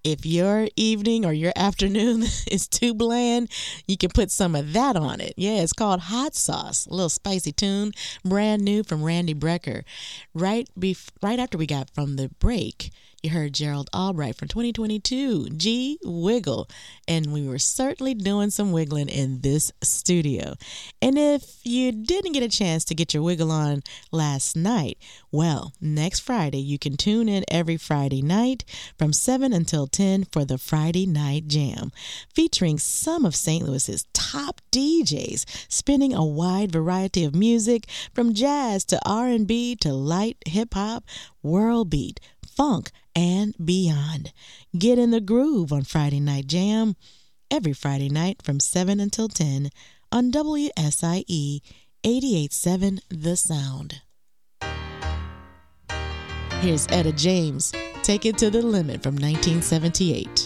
If your evening or your afternoon is too bland, you can put some of that on it. Yeah, it's called Hot Sauce, a little spicy tune, brand new from Randy Brecker. Right after we got from the break, you heard Gerald Albright from 2022, G Wiggle, and we were certainly doing some wiggling in this studio. And if you didn't get a chance to get your wiggle on last night, well, next Friday you can tune in every Friday night from 7 until 10 for the Friday Night Jam, featuring some of St. Louis's top DJs, spinning a wide variety of music from jazz to R&B to light hip-hop, world beat, funk, and beyond. Get in the groove on Friday Night Jam every Friday night from 7 until 10 on WSIE 88.7 The Sound. Here's Etta James, Take It to the Limit from 1978.